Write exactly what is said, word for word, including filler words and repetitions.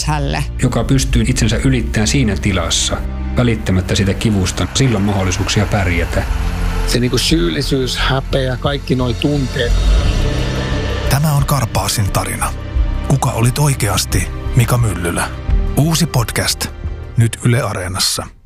ylhäälle. Joka pystyy itsensä ylittämään siinä tilassa, välittämättä sitä kivusta, sillä on mahdollisuuksia pärjätä. Se niin kuin syyllisyys, häpeä, kaikki nuo tunteet. Tämä on Karpaasin tarina. Kuka olit oikeasti Mika Myllylä? Uusi podcast, nyt Yle Areenassa.